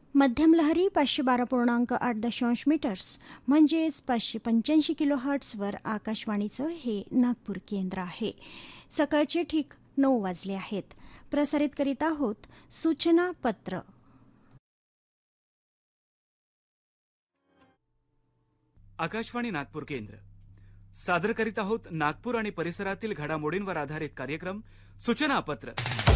मध्यम लहरी 512.8 मीटर्स म्हणजेच 585 किलोहर्ट्झवर आकाशवाणीचं हे नागपूर केंद्र आहे. सकाळचे ठीक 9 वाजले आहेत. प्रसारित करीत आहोत सूचना पत्र. आकाशवाणी नागपूर केंद्र सादर करीत आहोत नागपूर आणि परिसरातील घडामोडींवर आधारित कार्यक्रम सूचना पत्र.